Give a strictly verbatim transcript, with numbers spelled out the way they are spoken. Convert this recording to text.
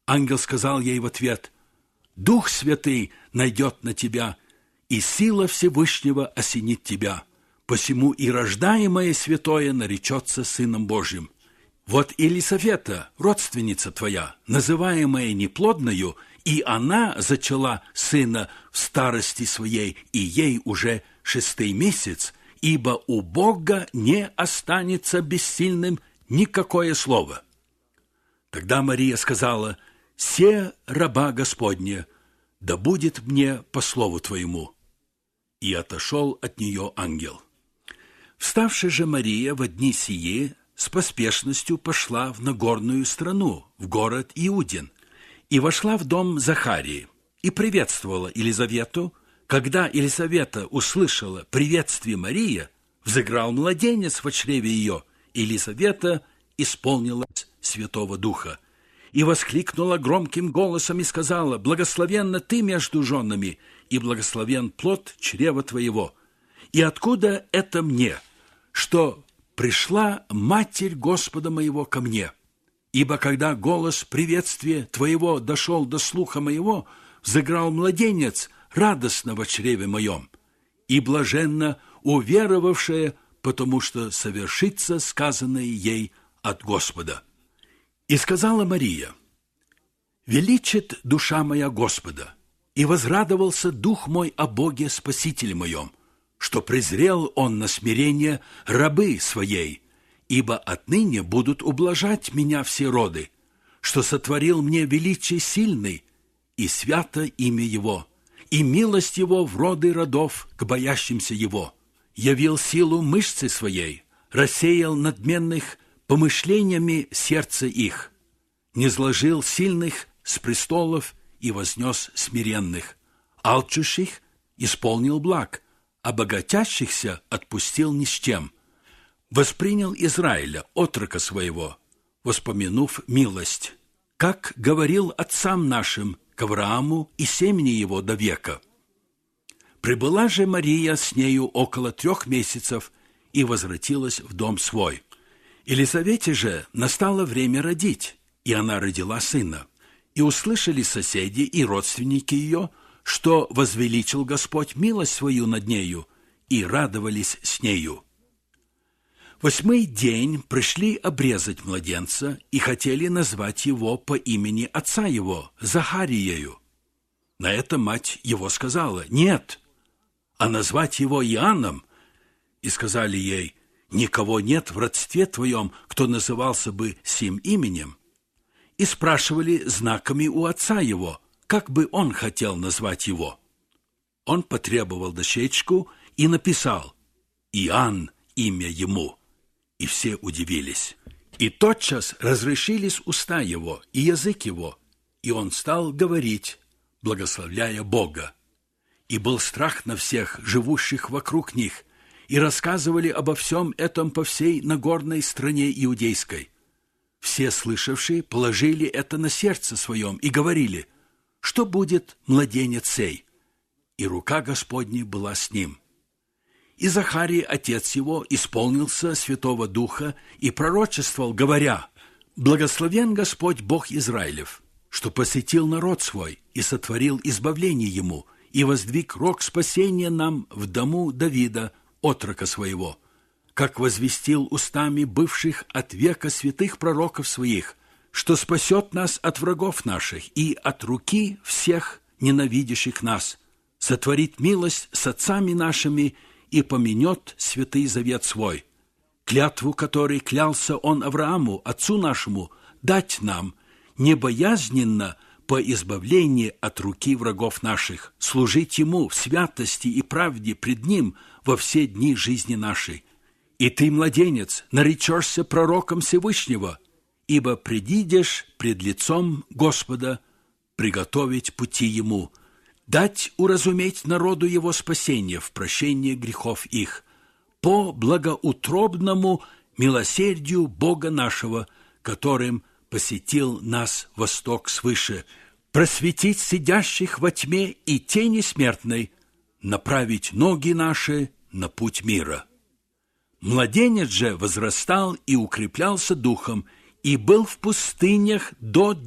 Ангел сказал ей в ответ: «Дух Святый найдет на тебя, и сила Всевышнего осенит тебя, посему и рождаемое святое наречется Сыном Божьим. Вот Елисавета, родственница твоя, называемая неплодною, и она зачала сына в старости своей, и ей уже шестый месяц, ибо у Бога не останется бессильным никакое слово». Тогда Мария сказала: «Се раба Господня, да будет мне по слову твоему». И отошел от нее ангел. Вставшая же Мария во дни сии с поспешностью пошла в Нагорную страну, в город Иудин, и вошла в дом Захарии, и приветствовала Елизавету. Когда Елизавета услышала приветствие Марии, взыграл младенец в чреве ее, и Елизавета исполнилась Святого Духа, и воскликнула громким голосом и сказала: «Благословенна ты между женами, и благословен плод чрева твоего. И откуда это мне, что пришла Матерь Господа моего ко мне? Ибо когда голос приветствия твоего дошел до слуха моего, взыграл младенец радостно во чреве моем, и блаженна уверовавшая, потому что совершится сказанное ей от Господа». И сказала Мария: «Величит душа моя Господа, и возрадовался дух мой о Боге Спасителе моем, что презрел Он на смирение рабы своей, ибо отныне будут ублажать меня все роды, что сотворил мне величие сильный, и свято имя Его, и милость Его в роды родов к боящимся Его, явил силу мышцы своей, рассеял надменных помышлениями сердца их, низложил сильных с престолов и вознес смиренных, алчущих исполнил благ, а богатящихся отпустил ни с чем, воспринял Израиля, отрока своего, воспомянув милость, как говорил отцам нашим, к Аврааму и семени его до века. Прибыла же Мария с нею около трех месяцев и возвратилась в дом свой. Елизавете же настало время родить, и она родила сына. И услышали соседи и родственники ее, что возвеличил Господь милость свою над нею, и радовались с нею. Восьмой день пришли обрезать младенца и хотели назвать его по имени отца его, Захариею. На это мать его сказала: «Нет, а назвать его Иоанном». И сказали ей: «Никого нет в родстве твоем, кто назывался бы сим именем». И спрашивали знаками у отца его, как бы он хотел назвать его. Он потребовал дощечку и написал: «Иоанн имя ему». И все удивились. И тотчас разрешились уста его и язык его, и он стал говорить, благословляя Бога. И был страх на всех, живущих вокруг них, и рассказывали обо всем этом по всей Нагорной стране иудейской. Все слышавшие положили это на сердце своем и говорили: «Что будет младенец сей?» И рука Господня была с ним. И Захарий, отец его, исполнился Святого Духа и пророчествовал, говоря: «Благословен Господь Бог Израилев, что посетил народ свой и сотворил избавление ему, и воздвиг рог спасения нам в дому Давида, отрока своего, как возвестил устами бывших от века святых пророков своих, что спасет нас от врагов наших и от руки всех ненавидящих нас, сотворит милость с отцами нашими и поменет святый завет свой, клятву которой клялся он Аврааму, отцу нашему, дать нам, небоязненно по избавлении от руки врагов наших, служить ему в святости и правде пред ним во все дни жизни нашей. И ты, младенец, наречешься пророком Всевышнего, ибо предидешь пред лицом Господа приготовить пути ему, дать уразуметь народу его спасение в прощении грехов их, по благоутробному милосердию Бога нашего, которым посетил нас восток свыше, просветить сидящих во тьме и тени смертной, направить ноги наши на путь мира». Младенец же возрастал и укреплялся духом, и был в пустынях до